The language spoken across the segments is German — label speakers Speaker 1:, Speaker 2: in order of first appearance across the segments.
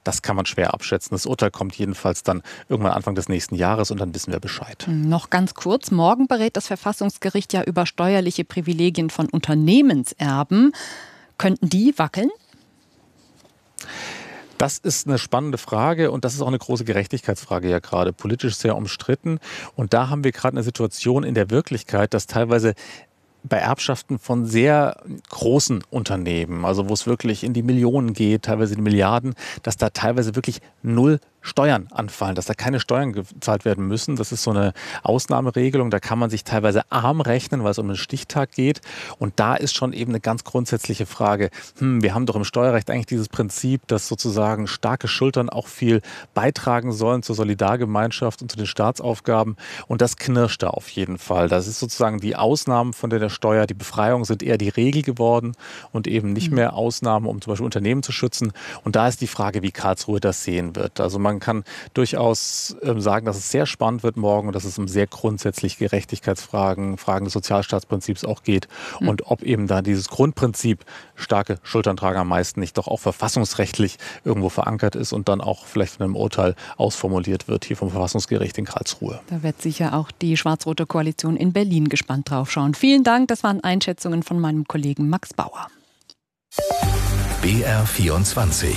Speaker 1: das kann man schwer abschätzen. Das Urteil kommt jedenfalls dann irgendwann Anfang des nächsten Jahres und dann wissen wir Bescheid.
Speaker 2: Noch ganz kurz, morgen berät das Verfassungsgericht ja über steuerliche Privilegien von Unternehmenserben. Könnten die wackeln?
Speaker 1: Das ist eine spannende Frage und das ist auch eine große Gerechtigkeitsfrage ja gerade, politisch sehr umstritten. Und da haben wir gerade eine Situation in der Wirklichkeit, dass teilweise bei Erbschaften von sehr großen Unternehmen, also wo es wirklich in die Millionen geht, teilweise in die Milliarden, dass da teilweise wirklich null Steuern anfallen, dass da keine Steuern gezahlt werden müssen. Das ist so eine Ausnahmeregelung. Da kann man sich teilweise arm rechnen, weil es um einen Stichtag geht. Und da ist schon eben eine ganz grundsätzliche Frage. Wir haben doch im Steuerrecht eigentlich dieses Prinzip, dass sozusagen starke Schultern auch viel beitragen sollen zur Solidargemeinschaft und zu den Staatsaufgaben. Und das knirscht da auf jeden Fall. Das ist sozusagen die Ausnahmen von der Steuer, die Befreiung sind eher die Regel geworden und eben nicht mehr Ausnahmen, um zum Beispiel Unternehmen zu schützen. Und da ist die Frage, wie Karlsruhe das sehen wird. Also man kann durchaus sagen, dass es sehr spannend wird morgen und dass es um sehr grundsätzlich Gerechtigkeitsfragen, Fragen des Sozialstaatsprinzips auch geht und ob eben da dieses Grundprinzip starke Schultern tragen am meisten nicht doch auch verfassungsrechtlich irgendwo verankert ist und dann auch vielleicht von einem Urteil ausformuliert wird hier vom Verfassungsgericht in Karlsruhe.
Speaker 2: Da wird sicher auch die schwarz-rote Koalition in Berlin gespannt drauf schauen. Vielen Dank, das waren Einschätzungen von meinem Kollegen Max Bauer.
Speaker 3: BR24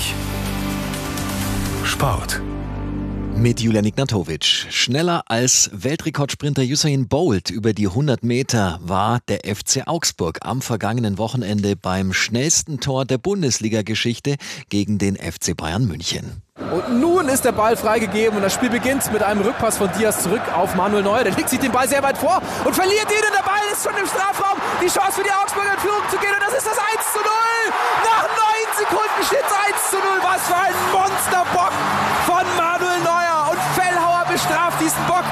Speaker 3: Sport.
Speaker 4: Mit Julian Ignatovic. Schneller als Weltrekordsprinter Usain Bolt über die 100 Meter war der FC Augsburg am vergangenen Wochenende beim schnellsten Tor der Bundesliga-Geschichte gegen den FC Bayern München.
Speaker 5: Und nun ist der Ball freigegeben und das Spiel beginnt mit einem Rückpass von Diaz zurück auf Manuel Neuer. Der legt sich den Ball sehr weit vor und verliert ihn und der Ball ist schon im Strafraum. Die Chance für die Augsburger in Führung zu gehen und das ist das 1:0. Nach 9 Sekunden steht es 1:0. Was für ein Monsterbock von Manuel Neuer und Fellhauer bestraft diesen Bock.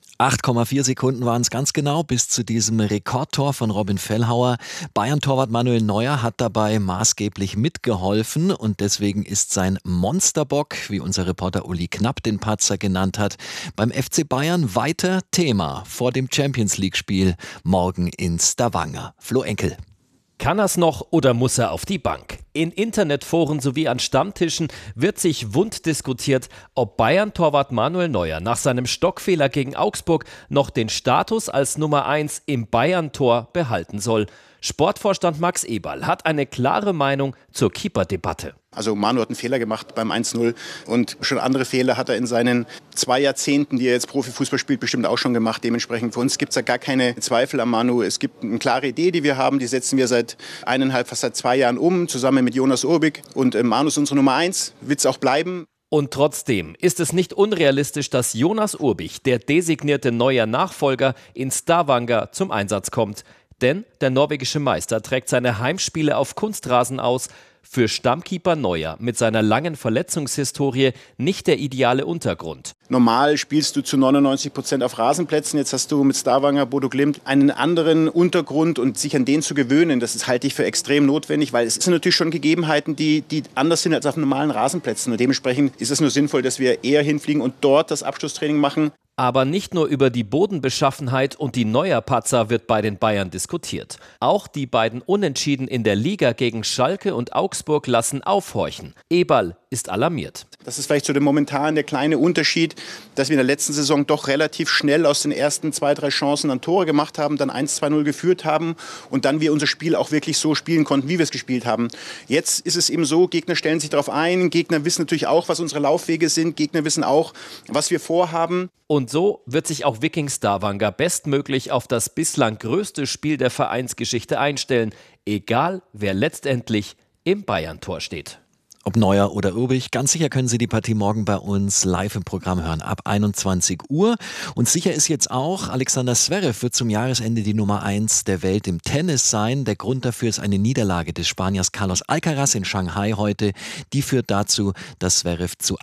Speaker 4: 8,4 Sekunden waren es ganz genau bis zu diesem Rekordtor von Robin Fellhauer. Bayern-Torwart Manuel Neuer hat dabei maßgeblich mitgeholfen und deswegen ist sein Monsterbock, wie unser Reporter Uli Knapp den Patzer genannt hat, beim FC Bayern weiter Thema vor dem Champions-League-Spiel morgen in Stavanger. Flo Enkel.
Speaker 6: Kann er's noch oder muss er auf die Bank? In Internetforen sowie an Stammtischen wird sich wund diskutiert, ob Bayern-Torwart Manuel Neuer nach seinem Stockfehler gegen Augsburg noch den Status als Nummer 1 im Bayern-Tor behalten soll. Sportvorstand Max Eberl hat eine klare Meinung zur Keeper-Debatte.
Speaker 7: Also Manu hat einen Fehler gemacht beim 1:0 und schon andere Fehler hat er in seinen 2 Jahrzehnten, die er jetzt Profifußball spielt, bestimmt auch schon gemacht. Dementsprechend für uns gibt es da gar keine Zweifel an Manu. Es gibt eine klare Idee, die wir haben, die setzen wir seit 1,5, fast seit 2 Jahren um, zusammen mit Jonas Urbik. Und Manu ist unsere Nummer 1, wird es auch bleiben.
Speaker 6: Und trotzdem ist es nicht unrealistisch, dass Jonas Urbich, der designierte neue Nachfolger, in Stavanger zum Einsatz kommt. Denn der norwegische Meister trägt seine Heimspiele auf Kunstrasen aus. Für Stammkeeper Neuer mit seiner langen Verletzungshistorie nicht der ideale Untergrund.
Speaker 7: Normal spielst du zu 99% auf Rasenplätzen. Jetzt hast du mit Stavanger, Bodo Glimt einen anderen Untergrund und sich an den zu gewöhnen, das halte ich für extrem notwendig, weil es sind natürlich schon Gegebenheiten, die anders sind als auf normalen Rasenplätzen. Und dementsprechend ist es nur sinnvoll, dass wir eher hinfliegen und dort das Abschlusstraining machen.
Speaker 6: Aber nicht nur über die Bodenbeschaffenheit und die Neuer-Patzer wird bei den Bayern diskutiert. Auch die beiden Unentschieden in der Liga gegen Schalke und Augsburg lassen aufhorchen. Eberl ist alarmiert.
Speaker 7: Das ist vielleicht so momentan der kleine Unterschied, dass wir in der letzten Saison doch relativ schnell aus den ersten 2, 3 Chancen dann Tore gemacht haben, dann 1-2-0 geführt haben und dann wir unser Spiel auch wirklich so spielen konnten, wie wir es gespielt haben. Jetzt ist es eben so, Gegner stellen sich darauf ein, Gegner wissen natürlich auch, was unsere Laufwege sind, Gegner wissen auch, was wir vorhaben.
Speaker 6: Und so wird sich auch Viking Stavanger bestmöglich auf das bislang größte Spiel der Vereinsgeschichte einstellen, egal wer letztendlich im Bayern-Tor steht.
Speaker 4: Ob Neuer oder Urbich, ganz sicher können Sie die Partie morgen bei uns live im Programm hören, ab 21 Uhr. Und sicher ist jetzt auch, Alexander Zverev wird zum Jahresende die Nummer 1 der Welt im Tennis sein. Der Grund dafür ist eine Niederlage des Spaniers Carlos Alcaraz in Shanghai heute. Die führt dazu, dass Zverev zu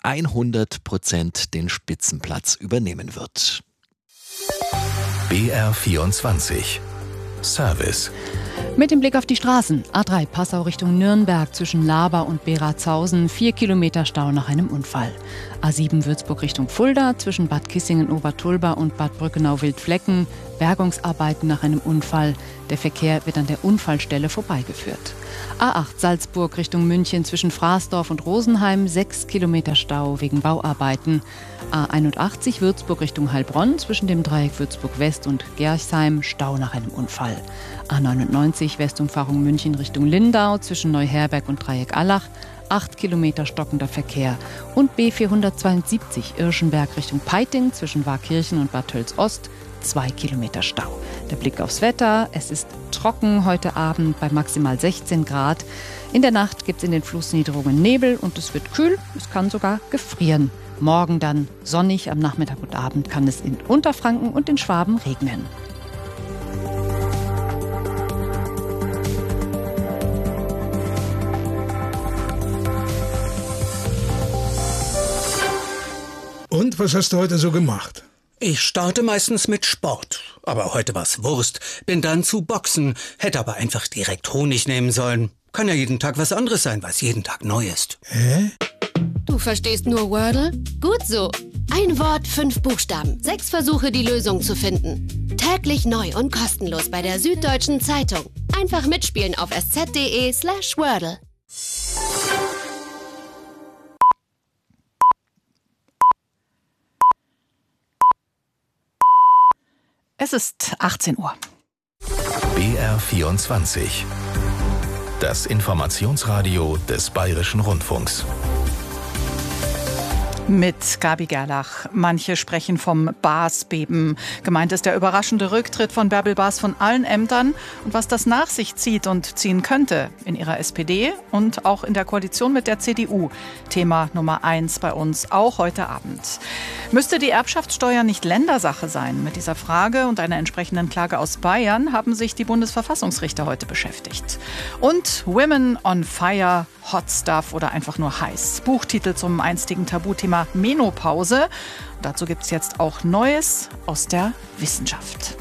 Speaker 4: 100% den Spitzenplatz übernehmen wird.
Speaker 3: BR24 Service.
Speaker 2: Mit dem Blick auf die Straßen. A3 Passau Richtung Nürnberg zwischen Laber und Beratshausen. 4 Kilometer Stau nach einem Unfall. A7 Würzburg Richtung Fulda zwischen Bad Kissingen-Obertulba und Bad Brückenau-Wildflecken. Bergungsarbeiten nach einem Unfall. Der Verkehr wird an der Unfallstelle vorbeigeführt. A8 Salzburg Richtung München zwischen Fraßdorf und Rosenheim. 6 Kilometer Stau wegen Bauarbeiten. A81 Würzburg Richtung Heilbronn zwischen dem Dreieck Würzburg West und Gerchsheim. Stau nach einem Unfall. A99 Westumfahrung München Richtung Lindau zwischen Neuherberg und Dreieck Allach. 8 Kilometer stockender Verkehr. Und B472 Irschenberg Richtung Peiting zwischen Warkirchen und Bad Tölz-Ost. 2 Kilometer Stau. Der Blick aufs Wetter. Es ist trocken heute Abend bei maximal 16 Grad. In der Nacht gibt es in den Flussniederungen Nebel und es wird kühl. Es kann sogar gefrieren. Morgen dann sonnig. Am Nachmittag und Abend kann es in Unterfranken und in Schwaben regnen.
Speaker 3: Und was hast du heute so gemacht?
Speaker 8: Ich starte meistens mit Sport. Aber heute war's Wurst. Bin dann zu Boxen. Hätte aber einfach direkt Honig nehmen sollen. Kann ja jeden Tag was anderes sein, was jeden Tag neu ist.
Speaker 3: Hä?
Speaker 9: Du verstehst nur Wordle? Gut so. Ein Wort, 5 Buchstaben. 6 Versuche, die Lösung zu finden. Täglich neu und kostenlos bei der Süddeutschen Zeitung. Einfach mitspielen auf sz.de/Wordle.
Speaker 2: Es ist 18 Uhr.
Speaker 10: BR24. Das Informationsradio des Bayerischen Rundfunks.
Speaker 11: Mit Gabi Gerlach. Manche sprechen vom Baas-Beben. Gemeint ist der überraschende Rücktritt von Bärbel Baas von allen Ämtern und was das nach sich zieht und ziehen könnte in ihrer SPD und auch in der Koalition mit der CDU. Thema Nummer 1 bei uns, auch heute Abend. Müsste die Erbschaftssteuer nicht Ländersache sein? Mit dieser Frage und einer entsprechenden Klage aus Bayern haben sich die Bundesverfassungsrichter heute beschäftigt. Und Women on Fire, Hot Stuff oder einfach nur heiß. Buchtitel zum einstigen Tabuthema Menopause. Dazu gibt es jetzt auch Neues aus der Wissenschaft.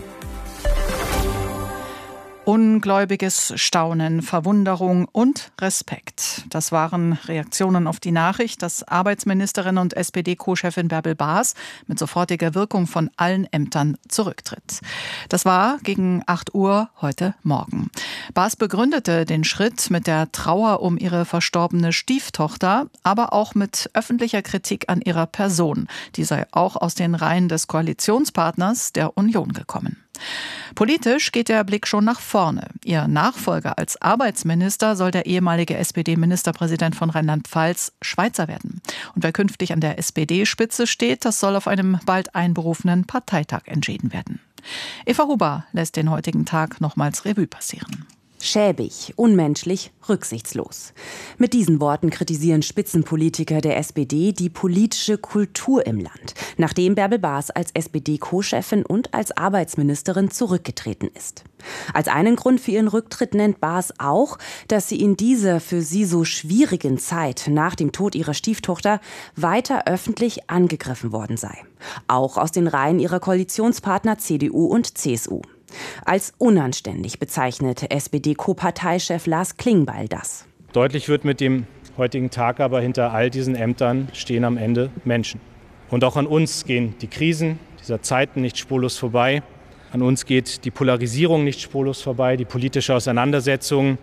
Speaker 11: Ungläubiges Staunen, Verwunderung und Respekt. Das waren Reaktionen auf die Nachricht, dass Arbeitsministerin und SPD-Co-Chefin Bärbel Baas mit sofortiger Wirkung von allen Ämtern zurücktritt. Das war gegen 8 Uhr heute Morgen. Baas begründete den Schritt mit der Trauer um ihre verstorbene Stieftochter, aber auch mit öffentlicher Kritik an ihrer Person. Die sei auch aus den Reihen des Koalitionspartners der Union gekommen. Politisch geht der Blick schon nach vorne. Ihr Nachfolger als Arbeitsminister soll der ehemalige SPD-Ministerpräsident von Rheinland-Pfalz Schweizer werden. Und wer künftig an der SPD-Spitze steht, das soll auf einem bald einberufenen Parteitag entschieden werden. Eva Huber lässt den heutigen Tag nochmals Revue passieren.
Speaker 12: Schäbig, unmenschlich, rücksichtslos. Mit diesen Worten kritisieren Spitzenpolitiker der SPD die politische Kultur im Land, nachdem Bärbel Baas als SPD-Co-Chefin und als Arbeitsministerin zurückgetreten ist. Als einen Grund für ihren Rücktritt nennt Baas auch, dass sie in dieser für sie so schwierigen Zeit nach dem Tod ihrer Stieftochter weiter öffentlich angegriffen worden sei. Auch aus den Reihen ihrer Koalitionspartner CDU und CSU. Als unanständig bezeichnet SPD-Co-Parteichef Lars Klingbeil das.
Speaker 13: Deutlich wird mit dem heutigen Tag aber, hinter all diesen Ämtern stehen am Ende Menschen. Und auch an uns gehen die Krisen dieser Zeiten nicht spurlos vorbei. An uns geht die Polarisierung nicht spurlos vorbei, die politische Auseinandersetzung,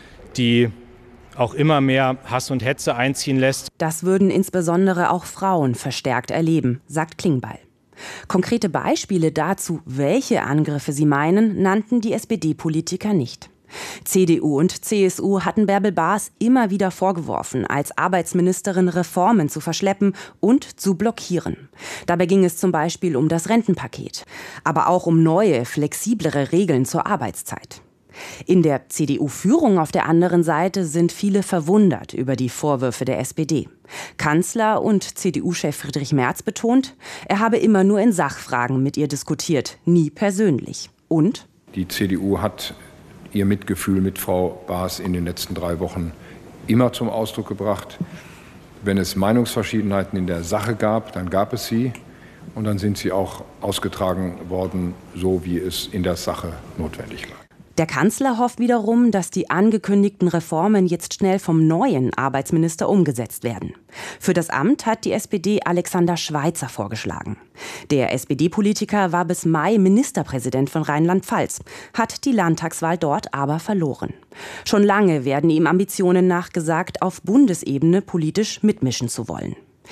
Speaker 13: die auch immer mehr Hass und Hetze einziehen lässt.
Speaker 12: Das würden insbesondere auch Frauen verstärkt erleben, sagt Klingbeil. Konkrete Beispiele dazu, welche Angriffe sie meinen, nannten die SPD-Politiker nicht. CDU und CSU hatten Bärbel Baas immer wieder vorgeworfen, als Arbeitsministerin Reformen zu verschleppen und zu blockieren. Dabei ging es zum Beispiel um das Rentenpaket, aber auch um neue, flexiblere Regeln zur Arbeitszeit. In der CDU-Führung auf der anderen Seite sind viele verwundert über die Vorwürfe der SPD. Kanzler und CDU-Chef Friedrich Merz betont, er habe immer nur in Sachfragen mit ihr diskutiert, nie persönlich. Und?
Speaker 14: Die CDU hat ihr Mitgefühl mit Frau Baas in den letzten 3 Wochen immer zum Ausdruck gebracht. Wenn es Meinungsverschiedenheiten in der Sache gab, dann gab es sie. Und dann sind sie auch ausgetragen worden, so wie es in der Sache notwendig war.
Speaker 12: Der Kanzler hofft wiederum, dass die angekündigten Reformen jetzt schnell vom neuen Arbeitsminister umgesetzt werden. Für das Amt hat die SPD Alexander Schweitzer vorgeschlagen. Der SPD-Politiker war bis Mai Ministerpräsident von Rheinland-Pfalz, hat die Landtagswahl dort aber verloren. Schon lange werden ihm Ambitionen nachgesagt, auf Bundesebene politisch mitmischen zu wollen.